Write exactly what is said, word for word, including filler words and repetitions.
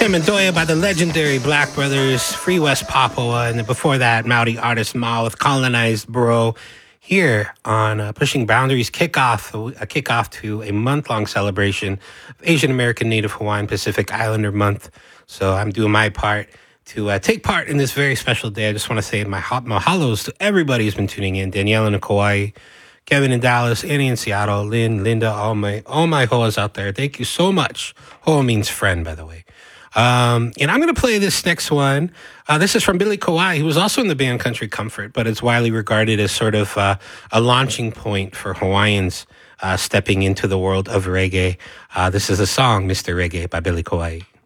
Mendoya by the legendary Black Brothers, Free West Papua, and then before that, Maori artist Ma with Colonized Bro here on uh, Pushing Boundaries kickoff, a kickoff to a month-long celebration of Asian American Native Hawaiian Pacific Islander Month. So I'm doing my part to uh, take part in this very special day. I just want to say my mahalos to everybody who's been tuning in. Danielle in Kauai, Kevin in Dallas, Annie in Seattle, Lynn, Linda, all my all my hoas out there. Thank you so much. Hoa means friend, by the way. Um, and I'm going to play this next one. Uh, this is from Billy Kauai, who was also in the band Country Comfort, but it's widely regarded as sort of uh, a launching point for Hawaiians uh, stepping into the world of reggae. Uh, this is a song, Mister Reggae, by Billy Kauai.